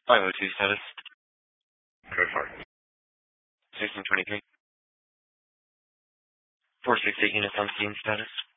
502 status. Go for it. 1623. 468 units on scene status.